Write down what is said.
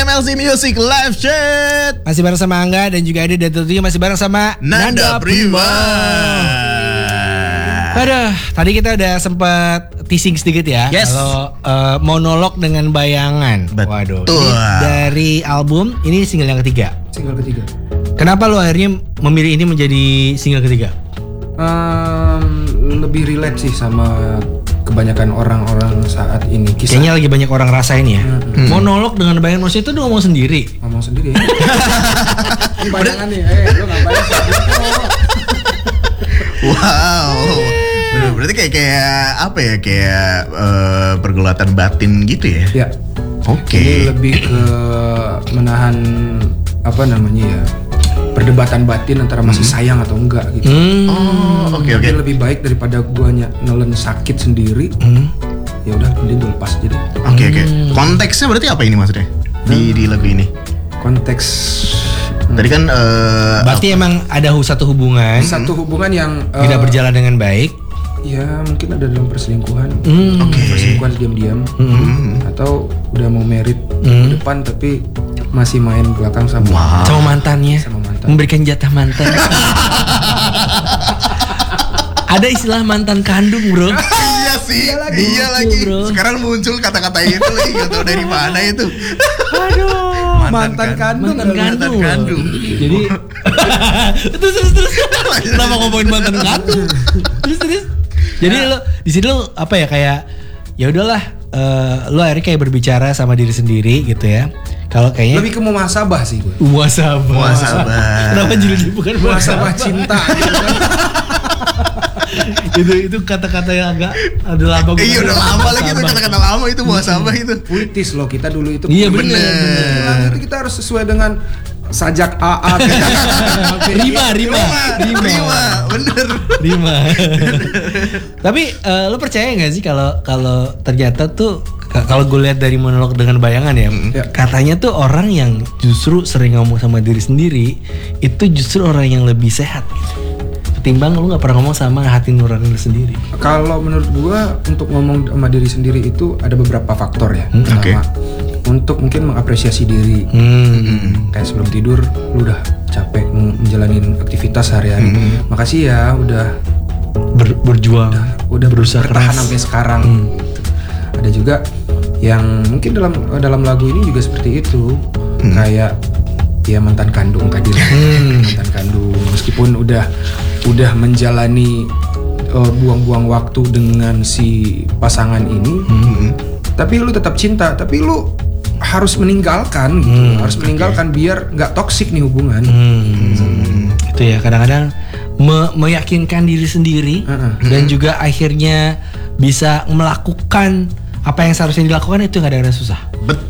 MLC Music Live Chat. Masih bareng sama Angga dan juga ada tentunya masih bareng sama Nanda Prima. Aduh, tadi kita udah sempat teasing sedikit ya. Yes. Kalau monolog dengan bayangan. Betul. Waduh. Ini dari album, ini single yang ketiga. Single ketiga. Kenapa lo akhirnya memilih ini menjadi single ketiga? Lebih relate sih sama kebanyakan orang-orang saat ini. Kayaknya lagi banyak orang rasain ya. Monolog dengan bayangan, maksudnya itu ngomong sendiri. Ngomong sendiri ya. Ini bayangan nih, lu ngapain sih? Wow. Berarti kayak apa ya? Kayak pergulatan batin gitu ya? Ya. Oke. Ini lebih ke menahan apa namanya ya? Perdebatan batin antara masih sayang atau enggak gitu. Oh, oke. Mungkin lebih baik daripada gua nelen sakit sendiri. Ya udah, mending gua lepas aja deh. Oke. Konteksnya berarti apa ini maksudnya? Di lagu ini. Konteks Tadi kan Berarti emang ada satu hubungan satu hubungan yang tidak berjalan dengan baik. ya mungkin ada dalam perselingkuhan. Oke. Perselingkuhan diam-diam. Atau udah mau merit ke depan tapi masih main belakang sama Sama mantannya. Sama mantan. Memberikan jatah mantan. Ada istilah mantan kandung, bro. Iya sih, iya lagi. bro. Sekarang muncul kata-kata itu lagi, gak tahu dari mana itu. Aduh. Mantan kandung. Mantan kandung. Jadi terus. Kenapa ngomongin mantan kandung? Terus. Jadi lo di sini lo apa ya, kayak ya udahlah, lo akhirnya kayak berbicara sama diri sendiri gitu ya. Kalau kayaknya Lebih ke muhasabah sih gue. Muhasabah. Kenapa judulnya bukan Muhasabah cinta gitu kan. itu kata-kata yang agak ada lama. Iya udah lama lagi itu kata-kata lama itu muhasabah itu. Puitis loh kita dulu itu. Iya puitis. bener. Itu kita harus sesuai dengan sajak AA. Rima. Bener. Rima. Tapi lo percaya nggak sih kalau ternyata tuh kalau gue lihat dari monolog dengan bayangan ya, katanya tuh orang yang justru sering ngomong sama diri sendiri itu justru orang yang lebih sehat ketimbang lu nggak pernah ngomong sama hati nurani lu sendiri. Kalau menurut gua untuk ngomong sama diri sendiri itu ada beberapa faktor ya. Pertama, untuk mungkin mengapresiasi diri. Kayak sebelum tidur lu udah capek menjalani aktivitas sehari-hari. Makasih ya udah Berjuang, udah berusaha bertahan keras sampai sekarang. Gitu. Ada juga yang mungkin dalam lagu ini juga seperti itu. Kayak ya mantan kandung tadi lah. Mantan kandung meskipun udah menjalani buang-buang waktu dengan si pasangan ini, tapi lu tetap cinta, tapi lu harus meninggalkan gitu. Harus meninggalkan biar nggak toksik nih hubungan. Itu ya, kadang-kadang meyakinkan diri sendiri dan juga akhirnya bisa melakukan apa yang seharusnya dilakukan itu nggak ada susah.